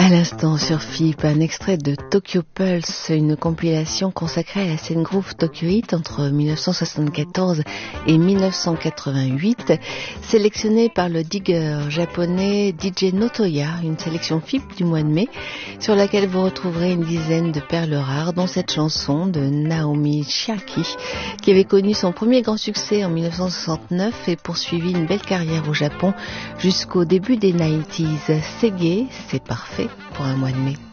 À l'instant sur FIP, un extrait de Tokyo Pulse, une compilation consacrée à la scène groove tokyoïte entre 1974 et 1988, sélectionnée par le digger japonais DJ Notoya, une sélection FIP du mois de mai, sur laquelle vous retrouverez une dizaine de perles rares, dont cette chanson de Naomi Chiaki, qui avait connu son premier grand succès en 1969 et poursuivi une belle carrière au Japon jusqu'au début des 90s. C'est gai, c'est parfait pour un mois de mai.